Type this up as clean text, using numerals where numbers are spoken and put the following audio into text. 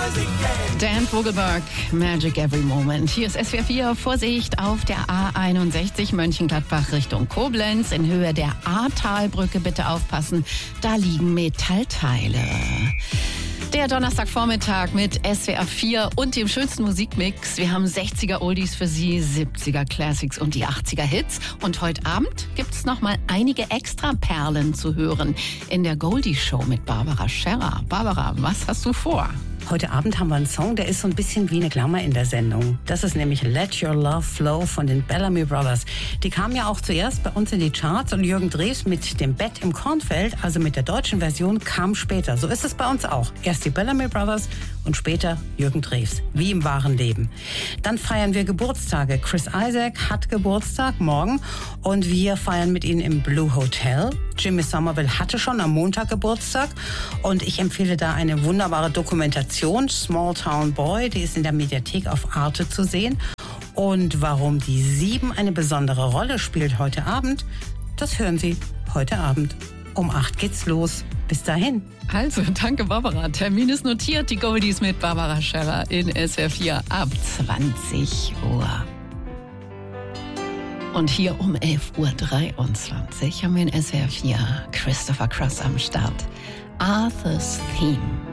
Dan Vogelberg, Magic Every Moment. Hier ist SWR 4, Vorsicht auf der A61 Mönchengladbach Richtung Koblenz. In Höhe der Ahrtalbrücke bitte aufpassen, da liegen Metallteile. Der Donnerstagvormittag mit SWR 4 und dem schönsten Musikmix. Wir haben 60er Oldies für Sie, 70er Classics und die 80er Hits. Und heute Abend gibt's noch mal einige Extra-Perlen zu hören in der Goldie Show mit Barbara Scherrer. Barbara, was hast du vor? Heute Abend haben wir einen Song, der ist so ein bisschen wie eine Klammer in der Sendung. Das ist nämlich Let Your Love Flow von den Bellamy Brothers. Die kamen ja auch zuerst bei uns in die Charts und Jürgen Drews mit dem Bett im Kornfeld, also mit der deutschen Version, kam später. So ist es bei uns auch. Erst die Bellamy Brothers und später Jürgen Drews, wie im wahren Leben. Dann feiern wir Geburtstage. Chris Isaak hat Geburtstag morgen und wir feiern mit ihnen im Blue Hotel. Jimmy Somerville hatte schon am Montag Geburtstag und ich empfehle da eine wunderbare Dokumentation, Small Town Boy, die ist in der Mediathek auf Arte zu sehen. Und warum die 7 eine besondere Rolle spielt heute Abend, das hören Sie heute Abend. Um 8 geht's los. Bis dahin. Also, danke Barbara. Termin ist notiert. Die Goldies mit Barbara Scherrer in SWR 4 ab 20 Uhr. Und hier um 11.23 Uhr haben wir in SWR 4 Christopher Cross am Start. Arthur's Theme.